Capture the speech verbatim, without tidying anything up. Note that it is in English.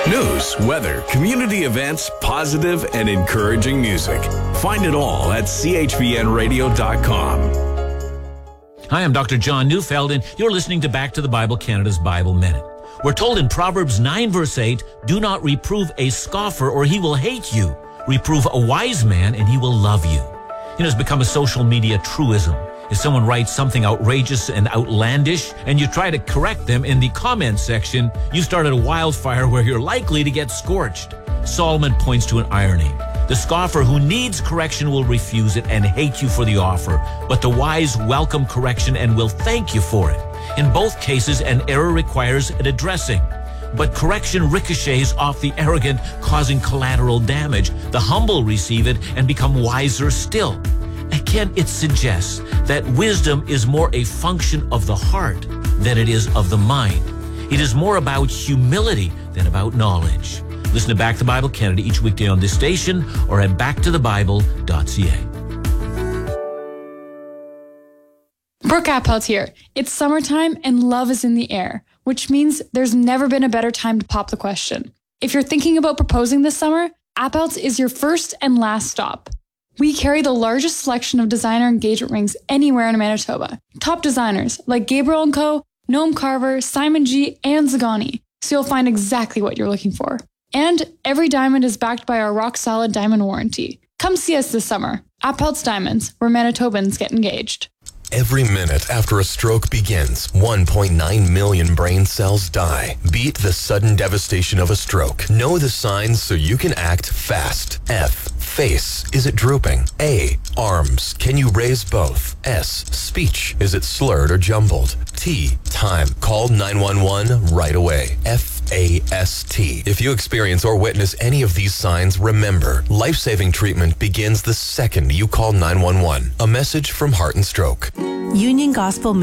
News, weather, community events, positive and encouraging music. Find it all at c h b n radio dot com. Hi, I'm Doctor John Neufeld, and you're listening to Back to the Bible Canada's Bible Minute. We're told in Proverbs nine, verse eight, do not reprove a scoffer or he will hate you. Reprove a wise man and he will love you. You know, it's become a social media truism. If someone writes something outrageous and outlandish and you try to correct them in the comment section, you started a wildfire where you're likely to get scorched. Solomon points to an irony. The scoffer who needs correction will refuse it and hate you for the offer, but the wise welcome correction and will thank you for it. In both cases, an error requires an addressing, but correction ricochets off the arrogant, causing collateral damage. The humble receive it and become wiser still. Again, it suggests that wisdom is more a function of the heart than it is of the mind. It is more about humility than about knowledge. Listen to Back to the Bible Canada each weekday on this station or at back to the bible dot c a. Brooke Appelt here. It's summertime and love is in the air, which means there's never been a better time to pop the question. If you're thinking about proposing this summer, Appelt's is your first and last stop. We carry the largest selection of designer engagement rings anywhere in Manitoba. Top designers like Gabriel and Co., Noam Carver, Simon G., and Zagani, so you'll find exactly what you're looking for. And every diamond is backed by our rock-solid diamond warranty. Come see us this summer. Appelt's Diamonds, where Manitobans get engaged. Every minute after a stroke begins, one point nine million brain cells die. Beat the sudden devastation of a stroke. Know the signs so you can act fast. F. Face. Is it drooping? A. Arms. Can you raise both? S. Speech. Is it slurred or jumbled? T. Time. Call nine one one right away. F. A S T. If you experience or witness any of these signs, remember, life-saving treatment begins the second you call nine one one. A message from Heart and Stroke. Union Gospel